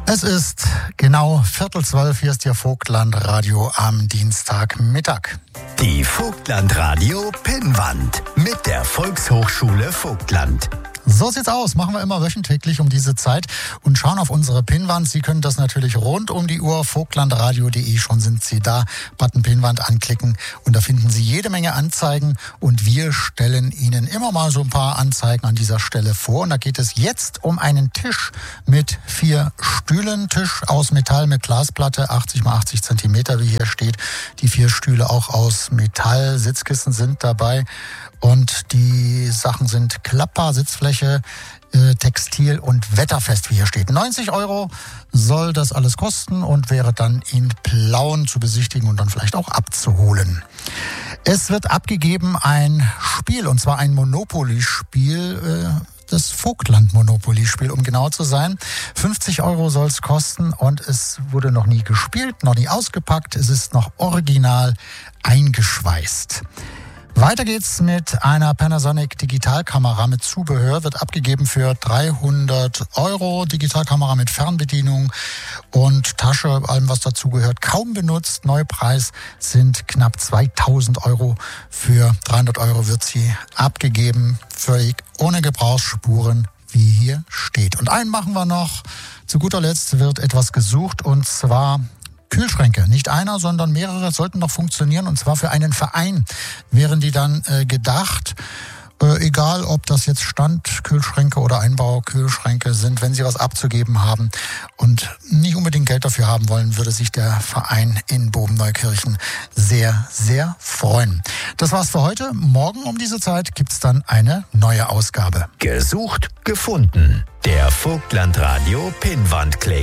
Es ist genau 11:45, hier ist Ihr Vogtlandradio am Dienstagmittag. Die Vogtlandradio Pinnwand mit der Volkshochschule Vogtland. So sieht's aus, machen wir immer wöchentlich um diese Zeit und schauen auf unsere Pinnwand. Sie können das natürlich rund um die Uhr, vogtlandradio.de, schon sind Sie da, Button Pinnwand anklicken und da finden Sie jede Menge Anzeigen und wir stellen Ihnen immer mal so ein paar Anzeigen an dieser Stelle vor. Und da geht es jetzt um einen Tisch mit 4 Stühlen, Tisch aus Metall mit Glasplatte, 80 x 80 Zentimeter, wie hier steht. Die 4 Stühle auch aus Metall, Sitzkissen sind dabei. Und die Sachen sind klappbar, Sitzfläche, Textil und wetterfest, wie hier steht. 90 € soll das alles kosten und wäre dann in Plauen zu besichtigen und dann vielleicht auch abzuholen. Es wird abgegeben ein Spiel, und zwar ein Monopoly-Spiel, das Vogtland-Monopoly-Spiel, um genau zu sein. 50 € soll es kosten und es wurde noch nie gespielt, noch nie ausgepackt. Es ist noch original eingeschweißt. Weiter geht's mit einer Panasonic Digitalkamera mit Zubehör, wird abgegeben für 300 €. Digitalkamera mit Fernbedienung und Tasche, allem was dazugehört, kaum benutzt. Neupreis sind knapp 2000 €. Für 300 € wird sie abgegeben, völlig ohne Gebrauchsspuren, wie hier steht. Und einen machen wir noch. Zu guter Letzt wird etwas gesucht, und zwar Kühlschränke. Nicht einer, sondern mehrere sollten noch funktionieren, und zwar für einen Verein wären die dann gedacht. Egal, ob das jetzt Standkühlschränke oder Einbaukühlschränke sind, wenn Sie was abzugeben haben und nicht unbedingt Geld dafür haben wollen, würde sich der Verein in Bobenneukirchen sehr, sehr freuen. Das war's für heute. Morgen um diese Zeit gibt's dann eine neue Ausgabe. Gesucht, gefunden. Der Vogtlandradio Pinnwandklick.